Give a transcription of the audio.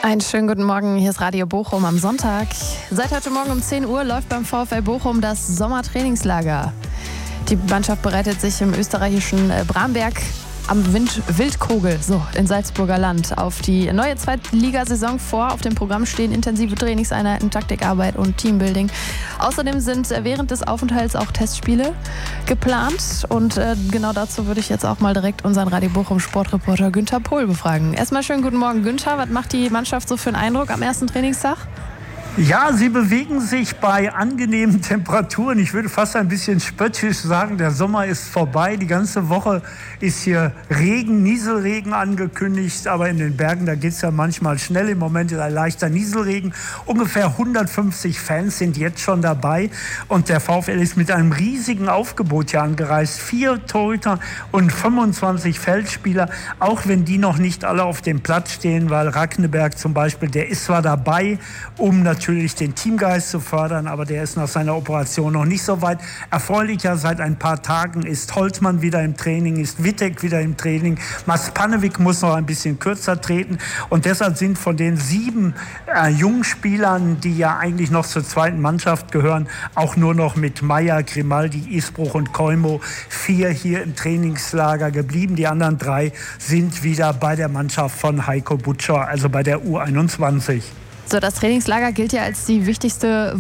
Einen schönen guten Morgen, hier ist Radio Bochum am Sonntag. Seit heute Morgen um 10 Uhr läuft beim VfL Bochum das Sommertrainingslager. Die Mannschaft bereitet sich im österreichischen Bramberg am Wildkogel, in Salzburger Land, auf die neue Zweitligasaison vor. Auf dem Programm stehen intensive Trainingseinheiten, Taktikarbeit und Teambuilding. Außerdem sind während des Aufenthalts auch Testspiele geplant. Und genau dazu würde ich jetzt auch mal direkt unseren Radio Bochum Sportreporter Günther Pohl befragen. Erstmal schönen guten Morgen, Günther. Was macht die Mannschaft so für einen Eindruck am ersten Trainingstag? Ja, sie bewegen sich bei angenehmen Temperaturen. Ich würde fast ein bisschen spöttisch sagen, der Sommer ist vorbei. Die ganze Woche ist hier Regen, Nieselregen angekündigt. Aber in den Bergen, da geht es ja manchmal schnell. Im Moment ist ein leichter Nieselregen. Ungefähr 150 Fans sind jetzt schon dabei. Und der VfL ist mit einem riesigen Aufgebot hier angereist. 4 Torhüter und 25 Feldspieler. Auch wenn die noch nicht alle auf dem Platz stehen, weil Rackneberg zum Beispiel, der ist zwar dabei, um natürlich den Teamgeist zu fördern, aber der ist nach seiner Operation noch nicht so weit. Erfreulicher seit ein paar Tagen ist Holtmann wieder im Training, ist Wittek wieder im Training. Maspanevic muss noch ein bisschen kürzer treten und deshalb sind von den 7 jungen Spielern, die ja eigentlich noch zur zweiten Mannschaft gehören, auch nur noch mit Meyer, Grimaldi, Isbruch und Kolmo 4 hier im Trainingslager geblieben. Die anderen 3 sind wieder bei der Mannschaft von Heiko Butscher, also bei der U21. So, das Trainingslager gilt ja als die wichtigste